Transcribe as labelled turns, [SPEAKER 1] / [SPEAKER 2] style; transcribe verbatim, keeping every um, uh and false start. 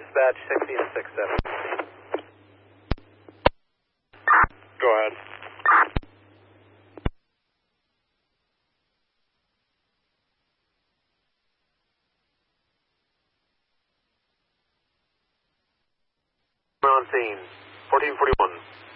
[SPEAKER 1] dispatch sixteen to six seven.
[SPEAKER 2] Go ahead.
[SPEAKER 1] On scene, fourteen forty-one.